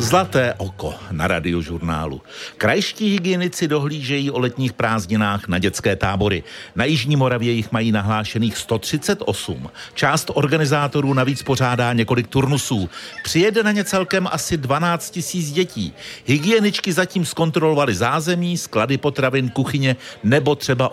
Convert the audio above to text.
Zlaté oko na Radiožurnálu. Krajští hygienici dohlížejí o letních prázdninách na dětské tábory. Na Jižní Moravě jich mají nahlášených 138. Část organizátorů navíc pořádá několik turnusů. Přijede na ně celkem asi 12 000 dětí. Hygieničky zatím zkontrolovaly zázemí, sklady potravin, kuchyně nebo třeba